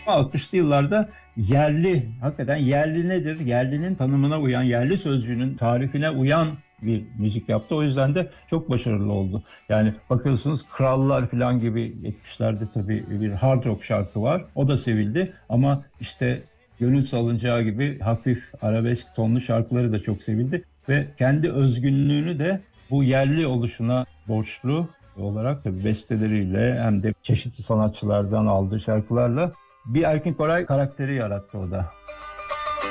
60'lı yıllarda yerli, hakikaten yerli nedir? Yerlinin tanımına uyan, yerli sözcüğünün tarifine uyan bir müzik yaptı. O yüzden de çok başarılı oldu. Yani bakıyorsunuz Krallar falan gibi 70'lerde tabii bir hard rock şarkı var. O da sevildi ama işte Gönül Salıncağı gibi hafif arabesk tonlu şarkıları da çok sevildi. Ve kendi özgünlüğünü de bu yerli oluşuna borçlu olarak tabii besteleriyle hem de çeşitli sanatçılardan aldığı şarkılarla bir Erkin Koray karakteri yarattı o da.